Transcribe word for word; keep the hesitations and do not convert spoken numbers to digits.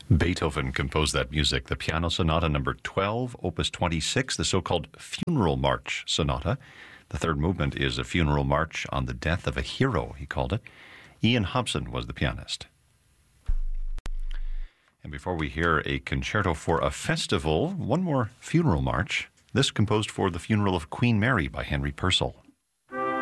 Beethoven composed that music, the Piano Sonata number twelve, opus twenty-six, the so-called Funeral March Sonata. The third movement is a funeral march on the death of a hero, he called it. Ian Hobson was the pianist. And before we hear a concerto for a festival, one more funeral march, this composed for the funeral of Queen Mary by Henry Purcell.